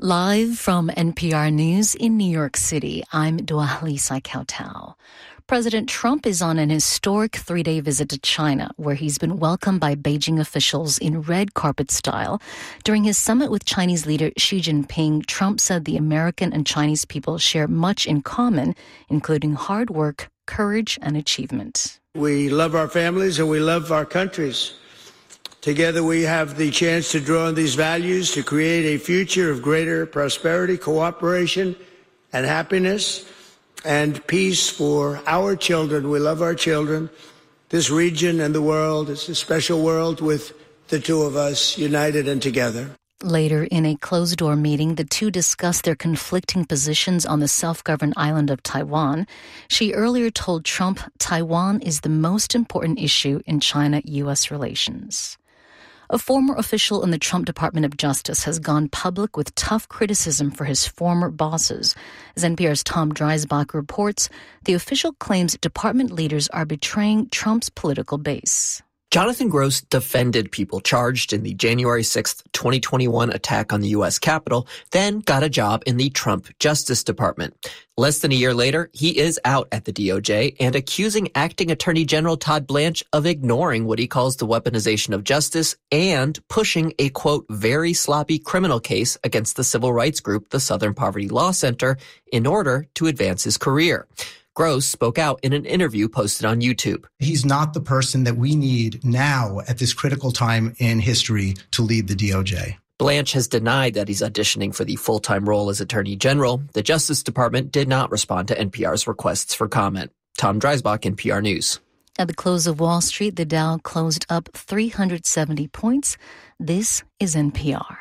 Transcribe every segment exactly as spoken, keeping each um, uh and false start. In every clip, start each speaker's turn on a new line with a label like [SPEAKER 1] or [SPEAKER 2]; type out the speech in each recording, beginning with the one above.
[SPEAKER 1] Live from N P R News in New York City, I'm Dualisa Kautal. President Trump is on an historic three-day visit to China, where he's been welcomed by Beijing officials in red carpet style. During his summit with Chinese leader Xi Jinping, Trump said the American and Chinese people share much in common, including hard work, courage, and achievement.
[SPEAKER 2] We love our families and we love our countries. Together we have the chance to draw on these values to create a future of greater prosperity, cooperation, and happiness, and peace for our children. We love our children, this region and the world. It's a special world with the two of us united and together.
[SPEAKER 1] Later, in a closed-door meeting, the two discussed their conflicting positions on the self-governed island of Taiwan. She earlier told Trump Taiwan is the most important issue in China-U S relations. A former official in the Trump Department of Justice has gone public with tough criticism for his former bosses. As N P R's Tom Dreisbach reports, the official claims department leaders are betraying Trump's political base.
[SPEAKER 3] Jonathan Gross defended people charged in the January sixth, twenty twenty-one attack on the U S Capitol, then got a job in the Trump Justice Department. Less than a year later, he is out at the D O J and accusing Acting Attorney General Todd Blanche of ignoring what he calls the weaponization of justice and pushing a, quote, very sloppy criminal case against the civil rights group, the Southern Poverty Law Center, in order to advance his career. Gross spoke out in an interview posted on YouTube.
[SPEAKER 4] He's not the person that we need now at this critical time in history to lead the D O J.
[SPEAKER 3] Blanche has denied that he's auditioning for the full-time role as Attorney General. The Justice Department did not respond to N P R's requests for comment. Tom Dreisbach, N P R News.
[SPEAKER 1] At the close of Wall Street, the Dow closed up three hundred seventy points. This is N P R.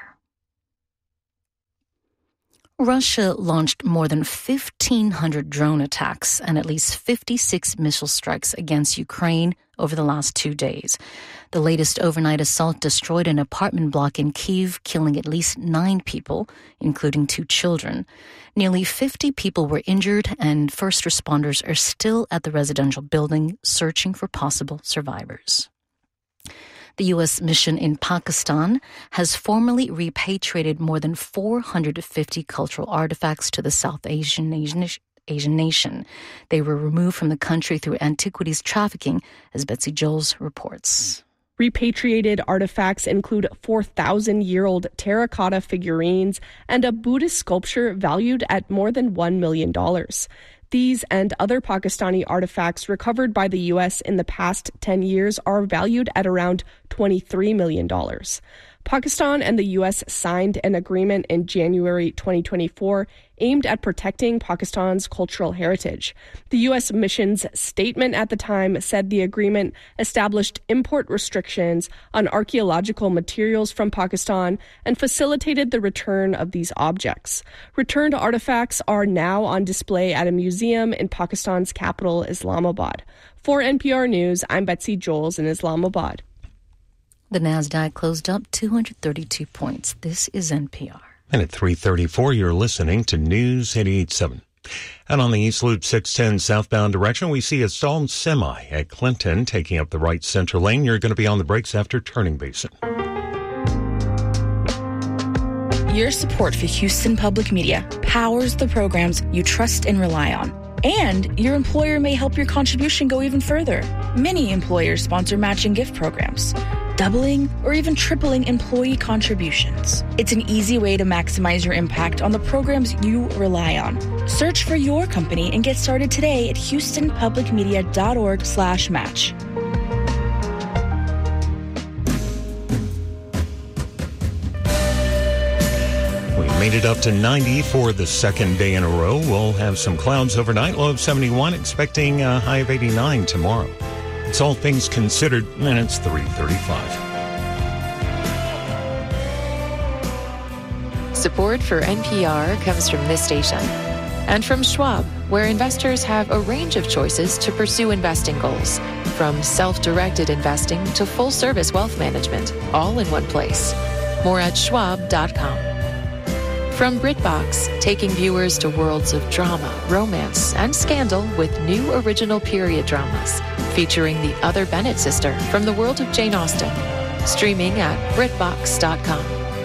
[SPEAKER 1] Russia launched more than fifteen hundred drone attacks and at least fifty-six missile strikes against Ukraine over the last two days. The latest overnight assault destroyed an apartment block in Kyiv, killing at least nine people, including two children. Nearly fifty people were injured, and first responders are still at the residential building searching for possible survivors. The U S mission in Pakistan has formally repatriated more than four hundred fifty cultural artifacts to the South Asian nation. Asian nation. They were removed from the country through antiquities trafficking, as Betsy Joles reports.
[SPEAKER 5] Repatriated artifacts include four thousand year old terracotta figurines and a Buddhist sculpture valued at more than one million dollars. These and other Pakistani artifacts recovered by the U S in the past ten years are valued at around twenty-three million dollars. Pakistan and the U S signed an agreement in January twenty twenty-four aimed at protecting Pakistan's cultural heritage. The U S mission's statement at the time said the agreement established import restrictions on archaeological materials from Pakistan and facilitated the return of these objects. Returned artifacts are now on display at a museum in Pakistan's capital, Islamabad. For N P R News, I'm Betsy Joles in Islamabad.
[SPEAKER 1] The Nasdaq closed up two hundred thirty-two points. This is N P R.
[SPEAKER 6] And at three thirty-four, you're listening to News eighty-eight point seven. And on the East Loop six ten southbound direction, we see a stalled semi at Clinton taking up the right center lane. You're going to be on the brakes after turning Basin.
[SPEAKER 7] Your support for Houston Public Media powers the programs you trust and rely on. And your employer may help your contribution go even further. Many employers sponsor matching gift programs, doubling or even tripling employee contributions. It's an easy way to maximize your impact on the programs you rely on. Search for your company and get started today at houstonpublicmedia.org slash match.
[SPEAKER 6] Made it up to ninety for the second day in a row. We'll have some clouds overnight, low of seventy-one, expecting a high of eighty-nine tomorrow. It's all things considered, and it's three thirty-five.
[SPEAKER 8] Support for N P R comes from this station and from Schwab, where investors have a range of choices to pursue investing goals, from self-directed investing to full-service wealth management, all in one place. More at schwab dot com. From BritBox, taking viewers to worlds of drama, romance, and scandal with new original period dramas featuring the other Bennett sister from the world of Jane Austen. Streaming at brit box dot com.